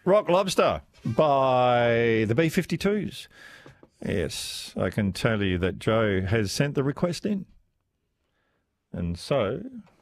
Rock Lobster by the B-52s. Yes, I can tell you that Joe has sent the request in. And so